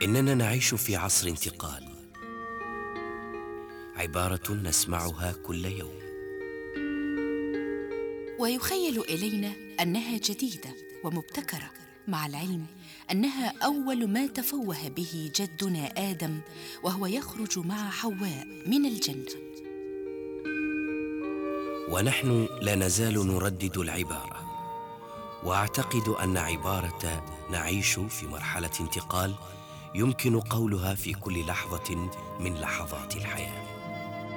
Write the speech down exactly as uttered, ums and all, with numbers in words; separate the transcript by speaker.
Speaker 1: إننا نعيش في عصر انتقال، عبارة نسمعها كل يوم،
Speaker 2: ويخيل إلينا أنها جديدة ومبتكرة، مع العلم أنها أول ما تفوه به جدنا آدم وهو يخرج مع حواء من الجنة.
Speaker 1: ونحن لا نزال نردد العبارة، وأعتقد أن عبارة نعيش في مرحلة انتقال يمكن قولها في كل لحظة من لحظات الحياة.